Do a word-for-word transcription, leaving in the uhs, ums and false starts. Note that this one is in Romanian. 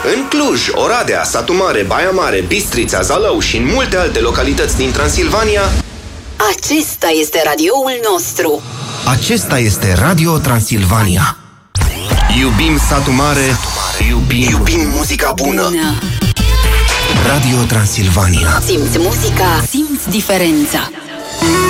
În Cluj, Oradea, Satu Mare, Baia Mare, Bistrița, Zalău și în multe alte localități din Transilvania. Acesta este radioul nostru. Acesta este Radio Transilvania. Iubim Satu Mare, iubim, iubim muzica bună. bună. Radio Transilvania. Simți muzica, simți diferența.